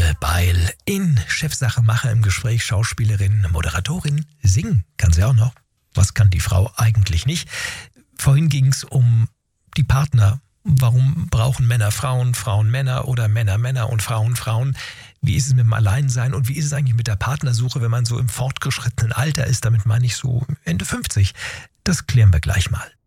Anne Beil in Chefsache Macher im Gespräch, Schauspielerin, Moderatorin, singen kann sie auch noch. Was kann die Frau eigentlich nicht? Vorhin ging es um die Partner. Warum brauchen Männer Frauen, Frauen Männer oder Männer Männer und Frauen Frauen? Wie ist es mit dem Alleinsein und wie ist es eigentlich mit der Partnersuche, wenn man so im fortgeschrittenen Alter ist? Damit meine ich so Ende 50. Das klären wir gleich mal.